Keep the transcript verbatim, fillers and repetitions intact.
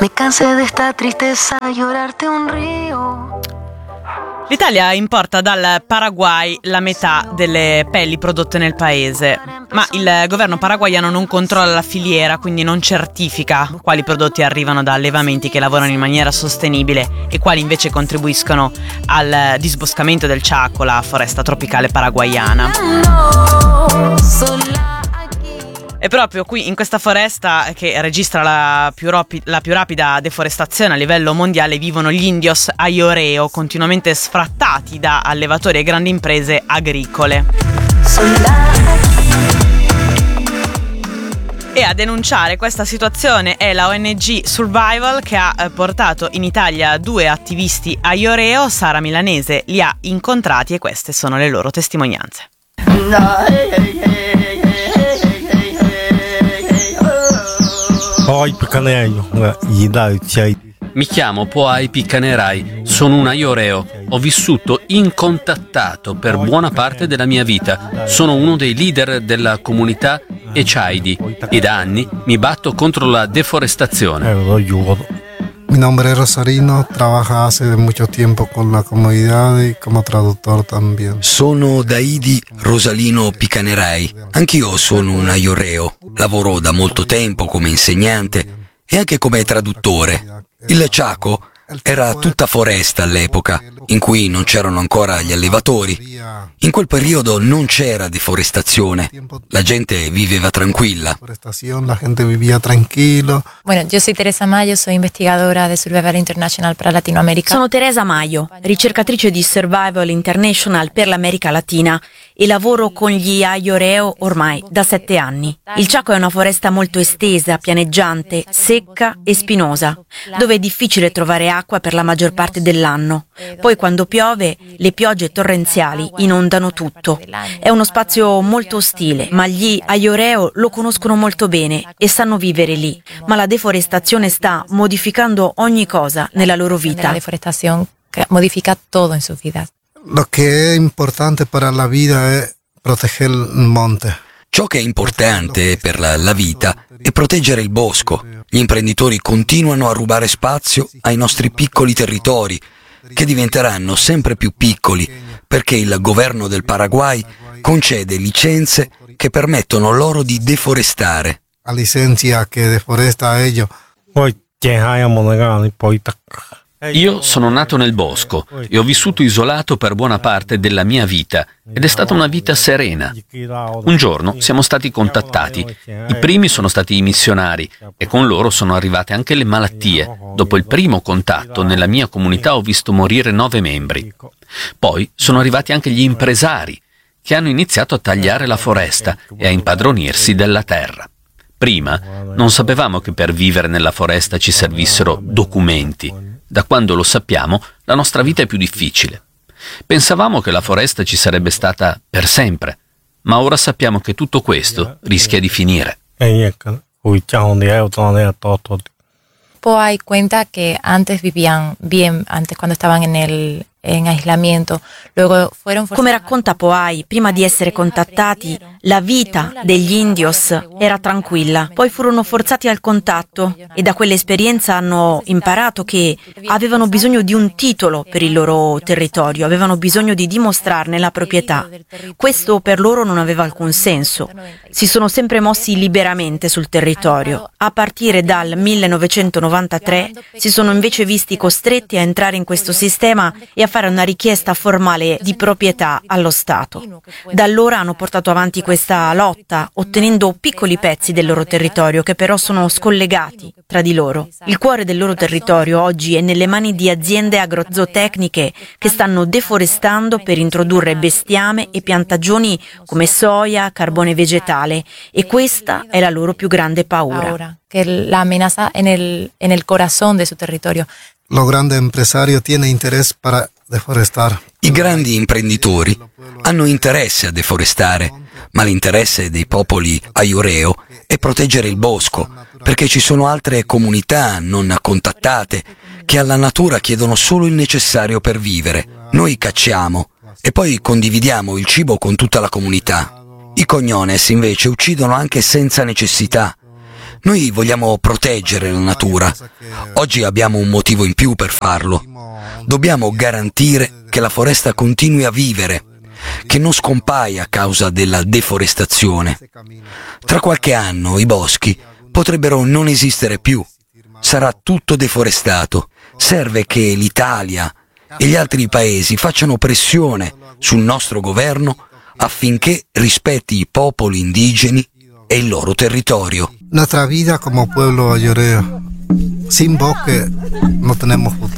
Me cansé de esta tristeza, llorarte un río. L'Italia importa dal Paraguay la metà delle pelli prodotte nel paese, ma il governo paraguaiano non controlla la filiera, quindi non certifica quali prodotti arrivano da allevamenti che lavorano in maniera sostenibile e quali invece contribuiscono al disboscamento del Chaco, la foresta tropicale paraguaiana. E proprio qui in questa foresta, che registra la più, ropi- la più rapida deforestazione a livello mondiale, vivono gli indios Ayoreo, continuamente sfrattati da allevatori e grandi imprese agricole. E a denunciare questa situazione è la O N G Survival, che ha portato in Italia due attivisti Ayoreo. Sara Milanese li ha incontrati e queste sono le loro testimonianze. Mi chiamo Poai Picanerai, sono un Ayoreo. Ho vissuto incontattato per buona parte della mia vita. Sono uno dei leader della comunità Echaidi e da anni mi batto contro la deforestazione. Mi nombre es Rosarino, trabaja hace mucho tiempo con la comunidad y como traductor también. Sono Daidi Rosalino Picanerai, anch'io sono un Ayoreo, lavoro da molto tempo come insegnante e anche come traduttore. Il Chaco era tutta foresta all'epoca, in cui non c'erano ancora gli allevatori. In quel periodo non c'era deforestazione, la gente viveva tranquilla. La gente vivía tranquilo. Bueno, yo soy Teresa Mayo, soy investigadora de Survival International para Latinoamérica. Sono Teresa Maio, ricercatrice di Survival International per l'America Latina e lavoro con gli Ayoreo ormai da sette anni. Il Chaco è una foresta molto estesa, pianeggiante, secca e spinosa, dove è difficile trovare acqua per la maggior parte dell'anno. Poi quando piove, le piogge torrenziali inondano tutto. È uno spazio molto ostile, ma gli Ayoreo lo conoscono molto bene e sanno vivere lì. Ma la deforestazione sta modificando ogni cosa nella loro vita. La deforestazione modifica tutto in sua vita. Lo che è importante per la vita è proteggere il monte. Ciò che è importante per la, la vita è proteggere il bosco. Gli imprenditori continuano a rubare spazio ai nostri piccoli territori, che diventeranno sempre più piccoli perché il governo del Paraguay concede licenze che permettono loro di deforestare. La licenza che deforesta a ellos. Io sono nato nel bosco e ho vissuto isolato per buona parte della mia vita ed è stata una vita serena. Un giorno siamo stati contattati. I primi sono stati i missionari e con loro sono arrivate anche le malattie. Dopo il primo contatto nella mia comunità ho visto morire nove membri. Poi sono arrivati anche gli impresari che hanno iniziato a tagliare la foresta e a impadronirsi della terra. Prima non sapevamo che per vivere nella foresta ci servissero documenti. Da quando lo sappiamo, la nostra vita è più difficile. Pensavamo che la foresta ci sarebbe stata per sempre, ma ora sappiamo che tutto questo rischia di finire. Poai cuenta que antes vivían bien, antes cuando estaban en el en aislamiento, luego fueron Come racconta Poai, prima di essere contattati, la vita degli indios era tranquilla. Poi furono forzati al contatto e da quell'esperienza hanno imparato che avevano bisogno di un titolo per il loro territorio, avevano bisogno di dimostrarne la proprietà. Questo per loro non aveva alcun senso. Si sono sempre mossi liberamente sul territorio. A partire dal millenovecentonovantatré si sono invece visti costretti a entrare in questo sistema e a fare una richiesta formale di proprietà allo Stato. Da allora hanno portato avanti questa lotta, ottenendo piccoli pezzi del loro territorio che però sono scollegati tra di loro. Il cuore del loro territorio oggi è nelle mani di aziende agrozootecniche che stanno deforestando per introdurre bestiame e piantagioni come soia, carbone vegetale, e questa è la loro più grande paura. Che la amenaza en el, en el corazón de su territorio. Los grandes empresarios tienen interés para deforestar. I grandi imprenditori hanno interesse a deforestare, ma l'interesse dei popoli Ayoreo è proteggere il bosco, perché ci sono altre comunità non contattate che alla natura chiedono solo il necessario per vivere. Noi cacciamo e poi condividiamo il cibo con tutta la comunità. I Coñones invece uccidono anche senza necessità. Noi vogliamo proteggere la natura. Oggi abbiamo un motivo in più per farlo. Dobbiamo garantire che la foresta continui a vivere, che non scompaia a causa della deforestazione. Tra qualche anno i boschi potrebbero non esistere più. Sarà tutto deforestato. Serve che l'Italia e gli altri paesi facciano pressione sul nostro governo affinché rispetti i popoli indigeni e il loro territorio. Nuestra vida como pueblo ayoreo, sin bosque no tenemos futuro.